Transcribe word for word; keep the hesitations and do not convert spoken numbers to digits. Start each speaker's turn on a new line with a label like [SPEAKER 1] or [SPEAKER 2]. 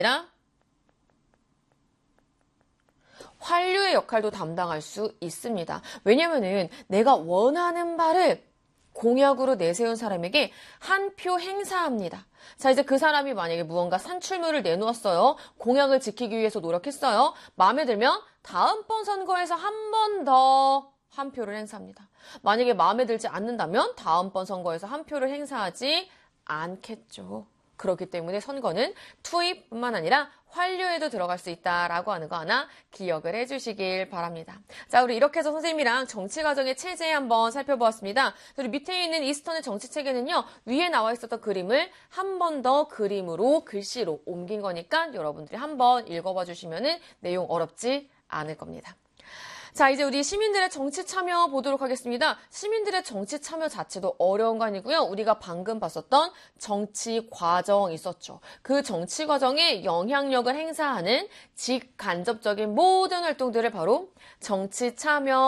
[SPEAKER 1] 아니라 환류의 역할도 담당할 수 있습니다. 왜냐면은 내가 원하는 바를 공약으로 내세운 사람에게 한 표 행사합니다. 자, 이제 그 사람이 만약에 무언가 산출물을 내놓았어요. 공약을 지키기 위해서 노력했어요. 마음에 들면 다음번 선거에서 한 번 더 한 표를 행사합니다. 만약에 마음에 들지 않는다면 다음번 선거에서 한 표를 행사하지 않겠죠. 그렇기 때문에 선거는 투입뿐만 아니라 환류에도 들어갈 수 있다라고 하는 거 하나 기억을 해주시길 바랍니다. 자, 우리 이렇게 해서 선생님이랑 정치과정의 체제 한번 살펴보았습니다. 그리고 밑에 있는 이스턴의 정치체계는요. 위에 나와 있었던 그림을 한 번 더 그림으로 글씨로 옮긴 거니까 여러분들이 한번 읽어봐 주시면 내용 어렵지 않을 겁니다. 자, 이제 우리 시민들의 정치 참여 보도록 하겠습니다. 시민들의 정치 참여 자체도 어려운 거 아니고요. 우리가 방금 봤었던 정치 과정 있었죠. 그 정치 과정에 영향력을 행사하는 직간접적인 모든 활동들을 바로 정치 참여